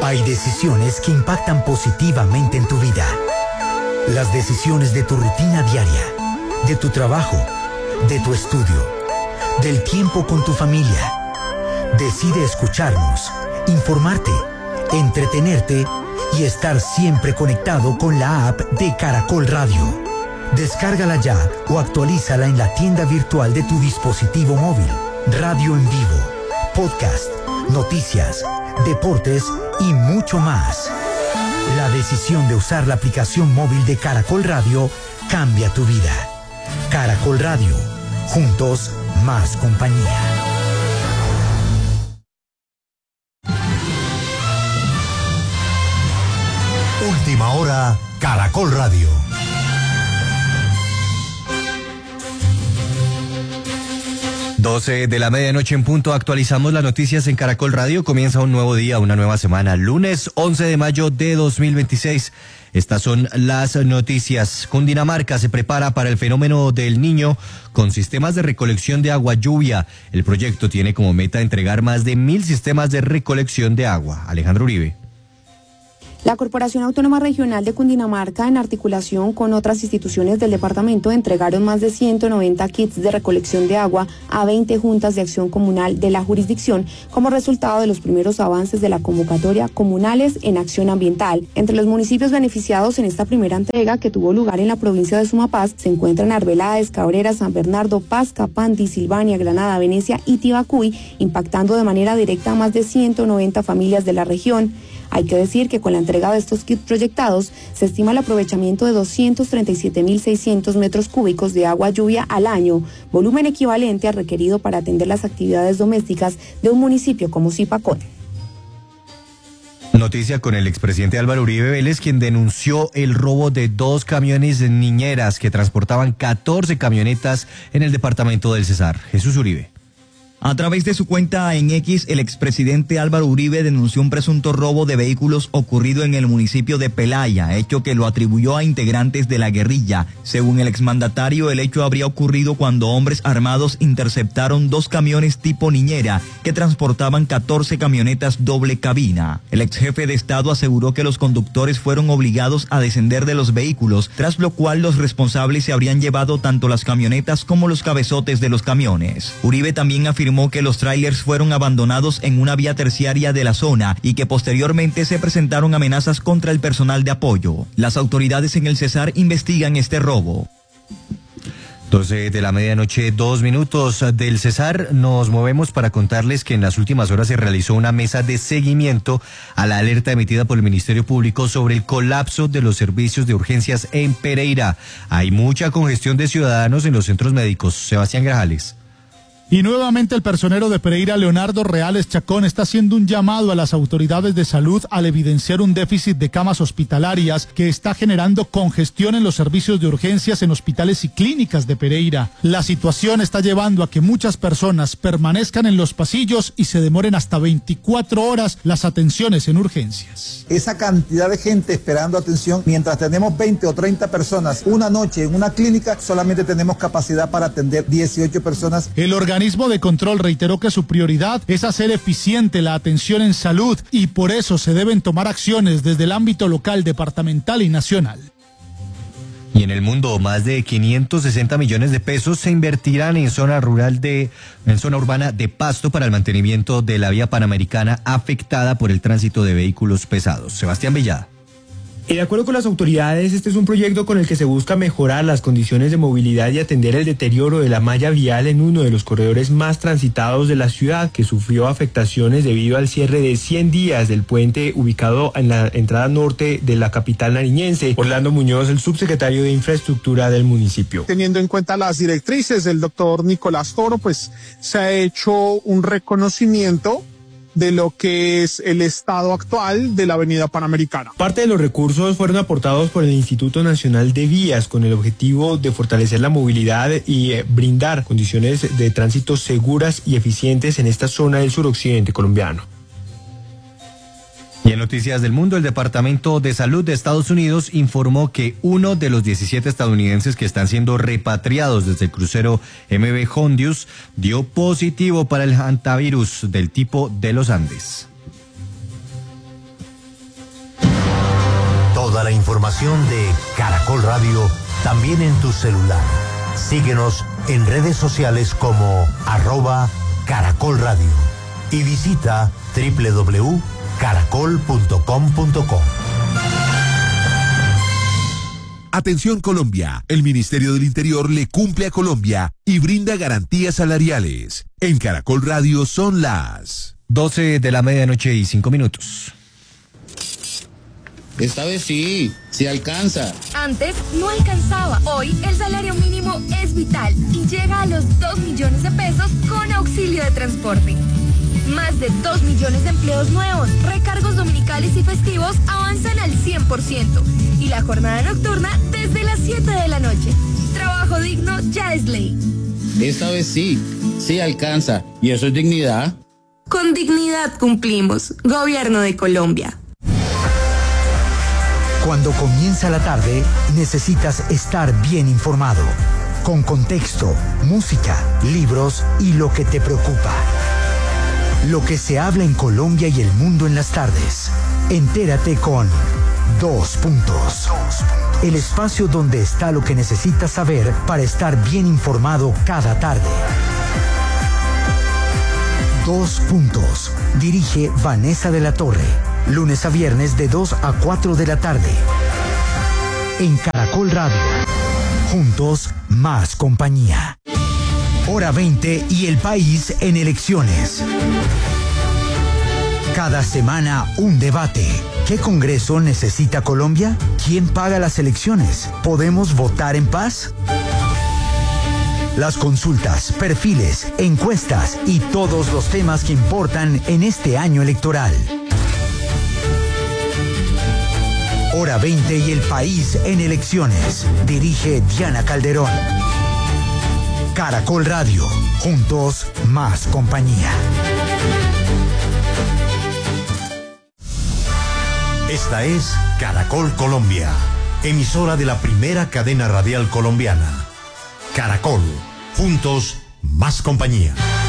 Hay decisiones que impactan positivamente en tu vida. Las decisiones de tu rutina diaria, de tu trabajo, de tu estudio, del tiempo con tu familia. Decide escucharnos, informarte, entretenerte y estar siempre conectado con la app de Caracol Radio. Descárgala ya o actualízala en la tienda virtual de tu dispositivo móvil. Radio en vivo, podcast, noticias, deportes y mucho más. La decisión de usar la aplicación móvil de Caracol Radio cambia tu vida. Caracol Radio, juntos más compañía. Última hora, Caracol Radio. 12 de la medianoche en punto, actualizamos las noticias en Caracol Radio. Comienza un nuevo día, una nueva semana, lunes 11 de mayo de 2026. Estas son las noticias. Cundinamarca se prepara para el fenómeno del Niño con sistemas de recolección de agua lluvia. El proyecto tiene como meta entregar más de 1.000 sistemas de recolección de agua. Alejandro Uribe. La Corporación Autónoma Regional de Cundinamarca, en articulación con otras instituciones del departamento, entregaron más de 190 kits de recolección de agua a 20 juntas de acción comunal de la jurisdicción como resultado de los primeros avances de la convocatoria Comunales en Acción Ambiental. Entre los municipios beneficiados en esta primera entrega, que tuvo lugar en la provincia de Sumapaz, se encuentran Arbeláez, Cabrera, San Bernardo, Paz, Capandi, Silvania, Granada, Venecia y Tibacuy, impactando de manera directa a más de 190 familias de la región. Hay que decir que con la entrega de estos kits proyectados se estima el aprovechamiento de 237.600 metros cúbicos de agua lluvia al año, volumen equivalente al requerido para atender las actividades domésticas de un municipio como Zipacón. Noticia con el expresidente Álvaro Uribe Vélez, quien denunció el robo de 2 camiones niñeras que transportaban 14 camionetas en el departamento del Cesar. Jesús Uribe. A través de su cuenta en X, el expresidente Álvaro Uribe denunció un presunto robo de vehículos ocurrido en el municipio de Pelaya, hecho que lo atribuyó a integrantes de la guerrilla. Según el exmandatario, el hecho habría ocurrido cuando hombres armados interceptaron 2 camiones tipo niñera que transportaban 14 camionetas doble cabina. El exjefe de Estado aseguró que los conductores fueron obligados a descender de los vehículos, tras lo cual los responsables se habrían llevado tanto las camionetas como los cabezotes de los camiones. Uribe también afirmó que los tráilers fueron abandonados en una vía terciaria de la zona y que posteriormente se presentaron amenazas contra el personal de apoyo. Las autoridades en el Cesar investigan este robo. 12 de la medianoche, 2 minutos del Cesar. Nos movemos para contarles que en las últimas horas se realizó una mesa de seguimiento a la alerta emitida por el Ministerio Público sobre el colapso de los servicios de urgencias en Pereira. Hay mucha congestión de ciudadanos en los centros médicos. Sebastián Grajales. Y nuevamente el personero de Pereira, Leonardo Reales Chacón, está haciendo un llamado a las autoridades de salud al evidenciar un déficit de camas hospitalarias que está generando congestión en los servicios de urgencias en hospitales y clínicas de Pereira. La situación está llevando a que muchas personas permanezcan en los pasillos y se demoren hasta 24 horas las atenciones en urgencias. Esa cantidad de gente esperando atención, mientras tenemos 20 o 30 personas una noche en una clínica, solamente tenemos capacidad para atender 18 personas. El organismo de control reiteró que su prioridad es hacer eficiente la atención en salud y por eso se deben tomar acciones desde el ámbito local, departamental y nacional. Y en el mundo, más de 560 millones de pesos se invertirán en zona urbana de Pasto para el mantenimiento de la vía panamericana afectada por el tránsito de vehículos pesados. Sebastián Villada. De acuerdo con las autoridades, este es un proyecto con el que se busca mejorar las condiciones de movilidad y atender el deterioro de la malla vial en uno de los corredores más transitados de la ciudad, que sufrió afectaciones debido al cierre de 100 días del puente ubicado en la entrada norte de la capital nariñense. Orlando Muñoz, el subsecretario de Infraestructura del municipio. Teniendo en cuenta las directrices del doctor Nicolás Toro, pues se ha hecho un reconocimiento de lo que es el estado actual de la avenida Panamericana. Parte de los recursos fueron aportados por el Instituto Nacional de Vías con el objetivo de fortalecer la movilidad y brindar condiciones de tránsito seguras y eficientes en esta zona del suroccidente colombiano. Y en noticias del mundo, el Departamento de Salud de Estados Unidos informó que uno de los 17 estadounidenses que están siendo repatriados desde el crucero MV Hondius dio positivo para el hantavirus del tipo de los Andes. Toda la información de Caracol Radio también en tu celular. Síguenos en redes sociales como @Caracol Radio y visita www.caracol.com.co. Atención Colombia, el Ministerio del Interior le cumple a Colombia y brinda garantías salariales. En Caracol Radio son las 12 de la medianoche y 5 minutos. Esta vez sí alcanza. Antes no alcanzaba. Hoy el salario mínimo es vital y llega a los 2 millones de pesos con auxilio de transporte. Más de 2 millones de empleos nuevos, recargos dominicales y festivos avanzan al 100% y la jornada nocturna desde las 7 de la noche. Trabajo digno ya es ley. Esta vez sí alcanza. ¿Y eso es dignidad? Con dignidad cumplimos. Gobierno de Colombia. Cuando comienza la tarde, necesitas estar bien informado, con contexto, música, libros y lo que te preocupa. Lo que se habla en Colombia y el mundo en las tardes. Entérate con 2 Puntos. El espacio donde está lo que necesitas saber para estar bien informado cada tarde. 2 Puntos. Dirige Vanessa de la Torre. Lunes a viernes de 2 a 4 de la tarde. En Caracol Radio. Juntos, más compañía. Hora 20 y el país en elecciones. Cada semana un debate. ¿Qué Congreso necesita Colombia? ¿Quién paga las elecciones? ¿Podemos votar en paz? Las consultas, perfiles, encuestas y todos los temas que importan en este año electoral. Hora 20 y el país en elecciones. Dirige Diana Calderón. Caracol Radio. Juntos, más compañía. Esta es Caracol Colombia, emisora de la primera cadena radial colombiana. Caracol. Juntos, más compañía.